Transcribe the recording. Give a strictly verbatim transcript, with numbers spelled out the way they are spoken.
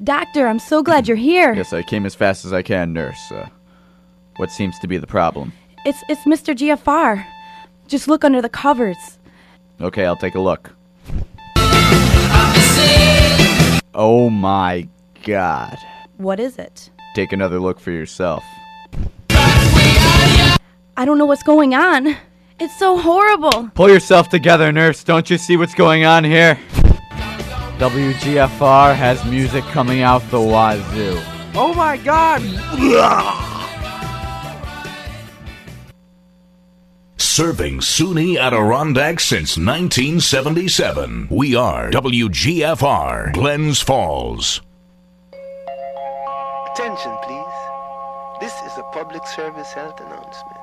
Doctor, I'm so glad you're here. Yes, I came as fast as I can, nurse. Uh, what seems to be the problem? It's it's Mister G F R. Just look under the covers. Okay, I'll take a look. Oh my God. What is it? Take another look for yourself. I don't know what's going on. It's so horrible. Pull yourself together, nurse. Don't you see what's going on here? W G F R has music coming out the wazoo. Oh my God! Serving SUNY Adirondack since nineteen seventy-seven. We are W G F R, Glens Falls. Attention, please. This is a public service health announcement.